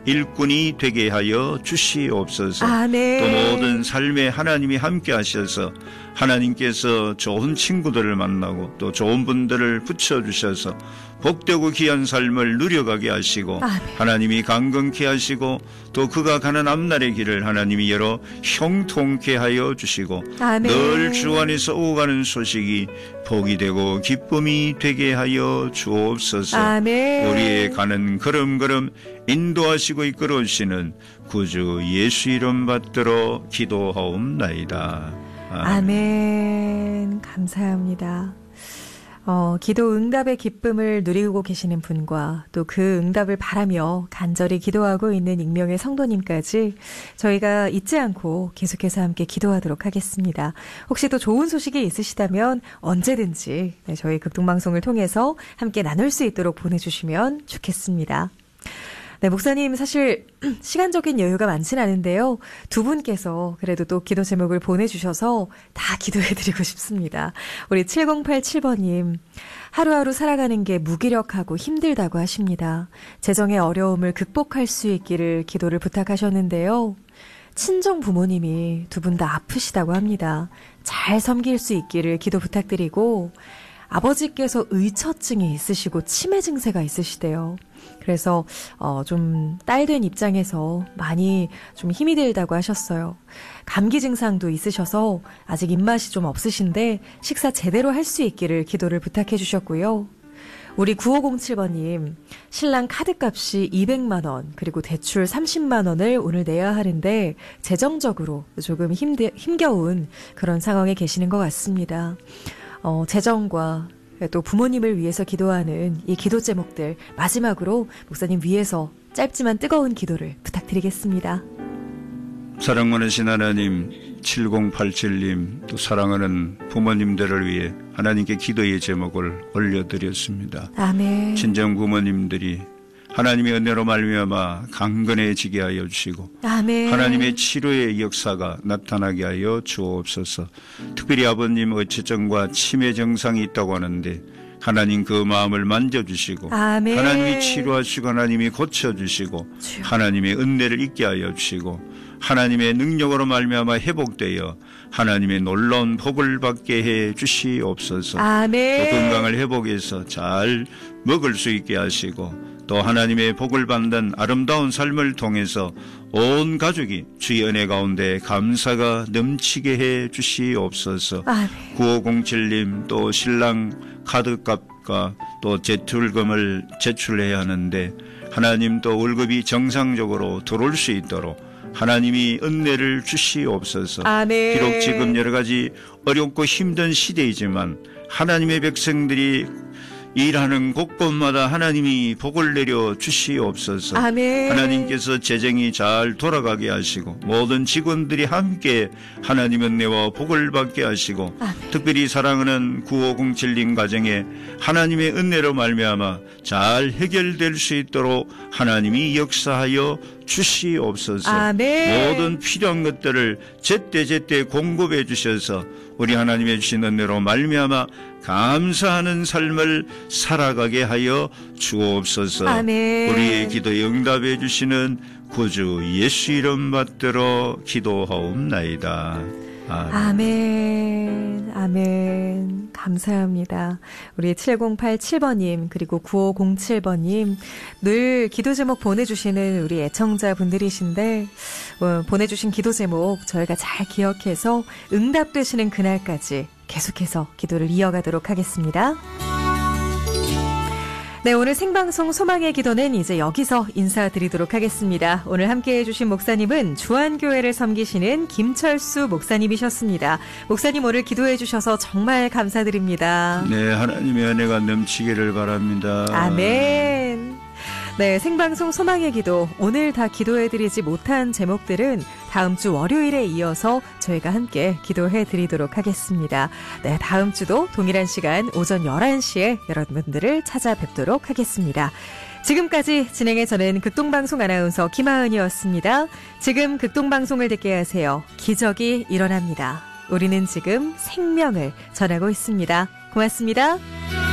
일꾼이 되게 하여 주시옵소서. 아멘. 또 모든 삶에 하나님이 함께 하셔서 하나님께서 좋은 친구들을 만나고 또 좋은 분들을 붙여주셔서 복되고 귀한 삶을 누려가게 하시고 아멘. 하나님이 강건케 하시고 또 그가 가는 앞날의 길을 하나님이 열어 형통케 하여 주시고 아멘. 늘 주 안에서 오가는 소식이 복이 되고 기쁨이 되게 하여 주옵소서. 아멘. 우리의 가는 걸음걸음 인도하시고 이끌어오시는 구주 예수 이름 받들어 기도하옵나이다. 아멘. 감사합니다. 기도 응답의 기쁨을 누리고 계시는 분과 또 그 응답을 바라며 간절히 기도하고 있는 익명의 성도님까지 저희가 잊지 않고 계속해서 함께 기도하도록 하겠습니다. 혹시 또 좋은 소식이 있으시다면 언제든지 저희 극동방송을 통해서 함께 나눌 수 있도록 보내주시면 좋겠습니다. 네, 목사님 사실 시간적인 여유가 많진 않은데요. 두 분께서 그래도 또 기도 제목을 보내주셔서 다 기도해드리고 싶습니다. 우리 7087번님, 하루하루 살아가는 게 무기력하고 힘들다고 하십니다. 재정의 어려움을 극복할 수 있기를 기도를 부탁하셨는데요. 친정 부모님이 두 분 다 아프시다고 합니다. 잘 섬길 수 있기를 기도 부탁드리고, 아버지께서 의처증이 있으시고 치매 증세가 있으시대요. 그래서 좀 딸된 입장에서 많이 좀 힘이 들다고 하셨어요. 감기 증상도 있으셔서 아직 입맛이 좀 없으신데 식사 제대로 할 수 있기를 기도를 부탁해 주셨고요. 우리 9507번님, 신랑 카드값이 200만 원 그리고 대출 30만 원을 오늘 내야 하는데 재정적으로 조금 힘겨운 그런 상황에 계시는 것 같습니다. 재정과 또 부모님을 위해서 기도하는 이 기도 제목들 마지막으로 목사님 위해서 짧지만 뜨거운 기도를 부탁드리겠습니다. 사랑 많으신 하나님, 7087님 또 사랑하는 부모님들을 위해 하나님께 기도의 제목을 올려드렸습니다. 아멘. 친정 부모님들이 하나님의 은혜로 말미암아 강건해지게 하여 주시고 아멘. 하나님의 치료의 역사가 나타나게 하여 주옵소서. 특별히 아버님 의처증과 치매 증상이 있다고 하는데 하나님 그 마음을 만져주시고 아멘. 하나님이 치료하시고 하나님이 고쳐주시고 주여. 하나님의 은혜를 있게 하여 주시고 하나님의 능력으로 말미암아 회복되어 하나님의 놀라운 복을 받게 해 주시옵소서. 아멘. 또 건강을 회복해서 잘 먹을 수 있게 하시고 또 하나님의 복을 받는 아름다운 삶을 통해서 온 가족이 주의 은혜 가운데 감사가 넘치게 해 주시옵소서. 아멘. 9507님 또 신랑 카드값과 또 대출금을 제출해야 하는데 하나님 또 월급이 정상적으로 들어올 수 있도록 하나님이 은혜를 주시옵소서. 아멘. 비록 지금 여러 가지 어렵고 힘든 시대이지만 하나님의 백성들이 일하는 곳곳마다 하나님이 복을 내려 주시옵소서. 아멘. 하나님께서 재정이 잘 돌아가게 하시고 모든 직원들이 함께 하나님의 은혜와 복을 받게 하시고 아멘. 특별히 사랑하는 9507님 가정에 하나님의 은혜로 말미암아 잘 해결될 수 있도록 하나님이 역사하여 주시옵소서. 아멘. 모든 필요한 것들을 제때제때 공급해 주셔서 우리 하나님의 주신 은혜로 말미암아 감사하는 삶을 살아가게 하여 주옵소서. 아멘. 우리의 기도에 응답해 주시는 구주 예수 이름 받들어 기도하옵나이다. 아멘. 아멘. 감사합니다. 우리 7087번님 그리고 9507번님 늘 기도 제목 보내주시는 우리 애청자분들이신데 보내주신 기도 제목 저희가 잘 기억해서 응답되시는 그날까지 계속해서 기도를 이어가도록 하겠습니다. 네, 오늘 생방송 소망의 기도는 이제 여기서 인사드리도록 하겠습니다. 오늘 함께해 주신 목사님은 주안교회를 섬기시는 김철수 목사님이셨습니다. 목사님 오늘 기도해 주셔서 정말 감사드립니다. 네, 하나님의 은혜가 넘치기를 바랍니다. 아멘. 네, 생방송 소망의 기도 오늘 다 기도해드리지 못한 제목들은 다음 주 월요일에 이어서 저희가 함께 기도해드리도록 하겠습니다. 네, 다음 주도 동일한 시간 오전 11시에 여러분들을 찾아뵙도록 하겠습니다. 지금까지 진행해 저는 극동방송 아나운서 김하은이었습니다. 지금 극동방송을 듣게 하세요. 기적이 일어납니다. 우리는 지금 생명을 전하고 있습니다. 고맙습니다.